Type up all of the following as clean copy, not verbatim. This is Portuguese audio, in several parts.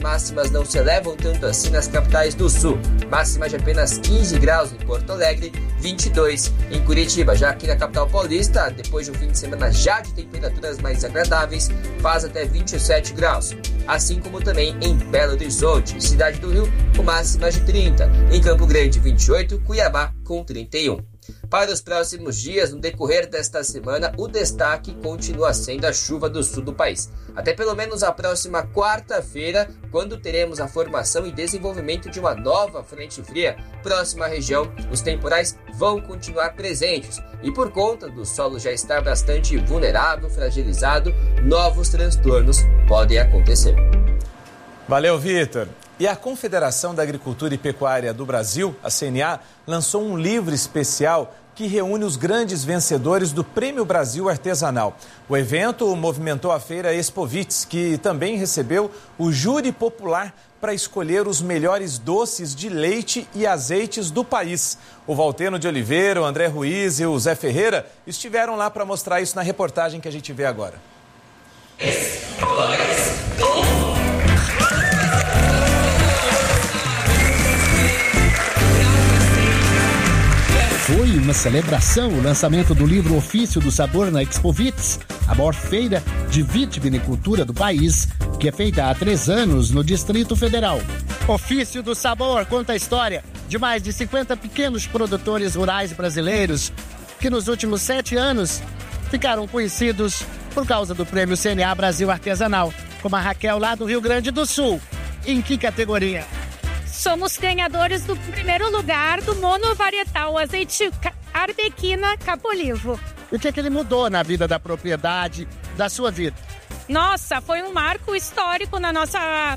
máximas não se elevam tanto assim nas capitais do sul. Máxima de apenas 15 graus em Porto Alegre, 22 em Curitiba. Já aqui na capital paulista, depois de um fim de semana já de temperaturas mais agradáveis, faz até 27 graus. Assim como também em Belo Horizonte, Cidade do Rio, com máximas de 30. Em Campo Grande, 28, Cuiabá com 31. Para os próximos dias, no decorrer desta semana, o destaque continua sendo a chuva do sul do país. Até pelo menos a próxima quarta-feira, quando teremos a formação e desenvolvimento de uma nova frente fria próxima à região, os temporais vão continuar presentes. E por conta do solo já estar bastante vulnerável, fragilizado, novos transtornos podem acontecer. Valeu, Vitor. E a Confederação da Agricultura e Pecuária do Brasil, a CNA, lançou um livro especial que reúne os grandes vencedores do Prêmio Brasil Artesanal. O evento movimentou a feira Expovits, que também recebeu o júri popular para escolher os melhores doces de leite e azeites do país. O Valteno de Oliveira, o André Ruiz e o Zé Ferreira estiveram lá para mostrar isso na reportagem que a gente vê agora. Foi uma celebração o lançamento do livro Ofício do Sabor na Expovits, a maior feira de vitivinicultura do país, que é feita há 3 anos no Distrito Federal. Ofício do Sabor conta a história de mais de 50 pequenos produtores rurais brasileiros que nos últimos 7 anos ficaram conhecidos por causa do Prêmio CNA Brasil Artesanal, como a Raquel lá do Rio Grande do Sul. Em que categoria? Somos ganhadores do primeiro lugar do monovarietal azeite Arbequina Capolivo. O que ele mudou na vida da propriedade, da sua vida? Nossa, foi um marco histórico na nossa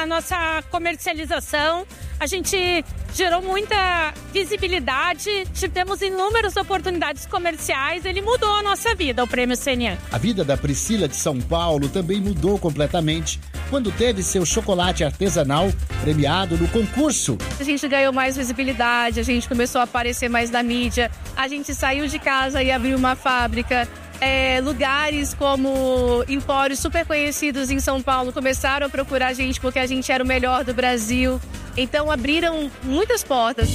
comercialização. A gente gerou muita visibilidade, tivemos inúmeras oportunidades comerciais, ele mudou a nossa vida, o Prêmio CNA. A vida da Priscila de São Paulo também mudou completamente quando teve seu chocolate artesanal premiado no concurso. A gente ganhou mais visibilidade, a gente começou a aparecer mais na mídia, a gente saiu de casa e abriu uma fábrica. Lugares como empórios super conhecidos em São Paulo começaram a procurar a gente porque a gente era o melhor do Brasil. Então abriram muitas portas.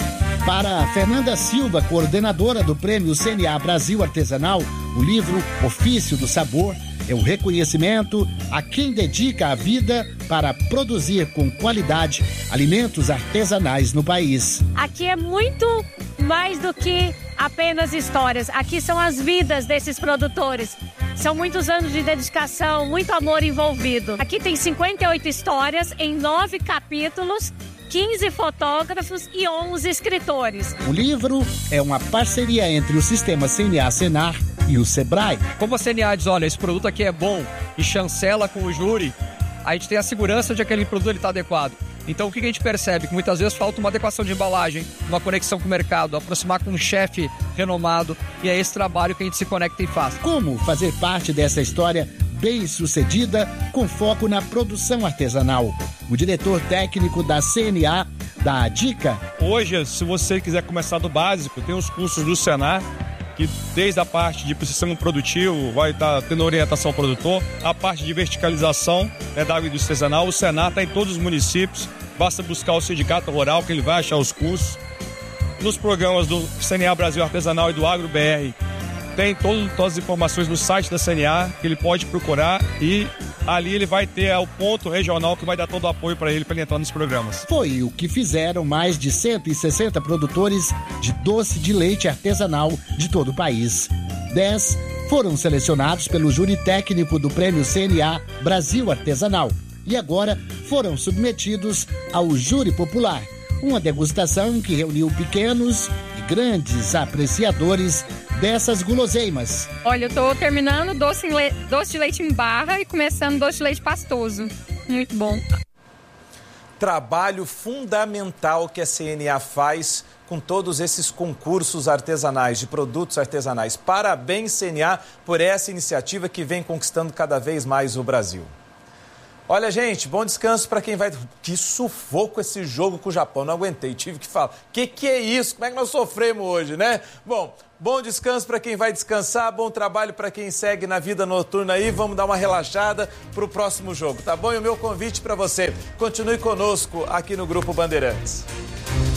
Para Fernanda Silva, coordenadora do Prêmio CNA Brasil Artesanal, o livro Ofício do Sabor é um reconhecimento a quem dedica a vida para produzir com qualidade alimentos artesanais no país. Aqui é muito mais do que apenas histórias. Aqui são as vidas desses produtores. São muitos anos de dedicação, muito amor envolvido. Aqui tem 58 histórias em 9 capítulos, 15 fotógrafos e 11 escritores. O livro é uma parceria entre o Sistema CNA-Senar e o Sebrae. Como a CNA diz, olha, esse produto aqui é bom e chancela com o júri, a gente tem a segurança de que aquele produto está adequado. Então o que a gente percebe? Que muitas vezes falta uma adequação de embalagem, uma conexão com o mercado, aproximar com um chefe renomado, e é esse trabalho que a gente se conecta e faz. Como fazer parte dessa história bem-sucedida com foco na produção artesanal? O diretor técnico da CNA dá a dica. Hoje, se você quiser começar do básico, tem os cursos do Senar, que desde a parte de processamento produtivo vai estar tendo orientação ao produtor, a parte de verticalização da agroindústria artesanal. O Senar está em todos os municípios, basta buscar o sindicato rural que ele vai achar os cursos. Nos programas do CNA Brasil Artesanal e do AgroBR, tem todas as informações no site da CNA que ele pode procurar, e ali ele vai ter o ponto regional que vai dar todo o apoio para ele entrar nos programas. Foi o que fizeram mais de 160 produtores de doce de leite artesanal de todo o país. 10 foram selecionados pelo júri técnico do Prêmio CNA Brasil Artesanal e agora foram submetidos ao júri popular. Uma degustação que reuniu pequenos e grandes apreciadores dessas guloseimas. Olha, eu tô terminando doce de leite em barra e começando doce de leite pastoso. Muito bom. Trabalho fundamental que a CNA faz com todos esses concursos artesanais, de produtos artesanais. Parabéns, CNA, por essa iniciativa que vem conquistando cada vez mais o Brasil. Olha, gente, bom descanso para quem vai... Que sufoco esse jogo com o Japão, não aguentei, tive que falar. Que é isso? Como é que nós sofremos hoje, né? Bom descanso para quem vai descansar, bom trabalho para quem segue na vida noturna aí. Vamos dar uma relaxada para o próximo jogo, tá bom? E o meu convite para você, continue conosco aqui no Grupo Bandeirantes.